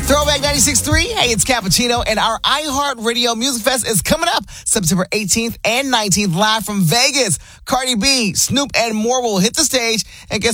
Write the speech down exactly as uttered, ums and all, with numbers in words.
Throwback ninety-six point three. Hey, it's Cappuccino, and our iHeartRadio Music Fest is coming up September eighteenth and nineteenth, live from Vegas. Cardi B, Snoop, and more will hit the stage. And guess